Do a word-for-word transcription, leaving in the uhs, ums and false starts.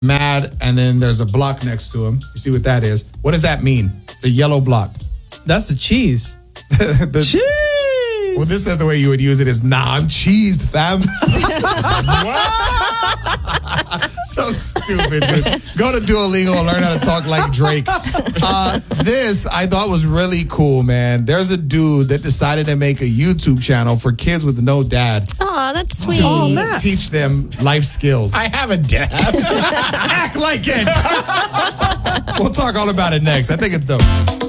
mad, and then there's a block next to him. You see what that is? What does that mean? It's a yellow block. That's the cheese. the, Cheese. Well, this is the way you would use it is, nah, I'm cheesed, fam. What? So stupid, dude. Go to Duolingo and learn how to talk like Drake. Uh, this I thought was really cool, man. There's a dude that decided to make a YouTube channel for kids with no dad. Oh, that's sweet. To Oh, teach them life skills. I have a dad. Act like it. We'll talk all about it next. I think it's dope.